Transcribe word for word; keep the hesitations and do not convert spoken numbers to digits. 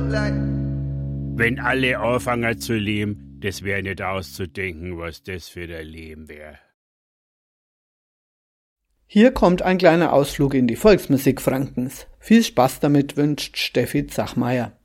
Wenn alle anfangen zu leben, das wäre nicht auszudenken, was das für ein Leben wäre. Hier kommt ein kleiner Ausflug in die Volksmusik Frankens. Viel Spaß damit wünscht Steffi Zachmeier.